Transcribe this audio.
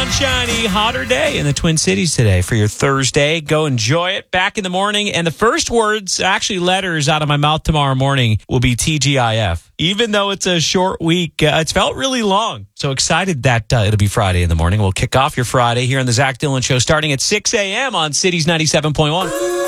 sunshiny, hotter day in the Twin Cities today for your Thursday. Go enjoy it. Back in the morning. And the first words, actually letters out of my mouth tomorrow morning will be TGIF. Even though it's a short week, it's felt really long. So excited that it'll be Friday in the morning. We'll kick off your Friday here on the Zach Dillon Show starting at 6 a.m. on Cities 97.1.